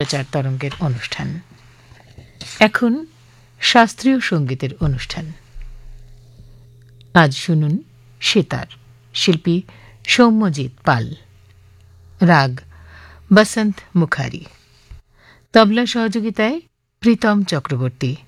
সম্প্রচার তরঙ্গের অনুষ্ঠান। এখন শাস্ত্রীয় সঙ্গীতের অনুষ্ঠান। আজ শুনুন সেতার, শিল্পী সৌম্যজিৎ পাল, রাগ বসন্ত মুখারি, তবলা সহযোগিতায় প্রীতম চক্রবর্তী,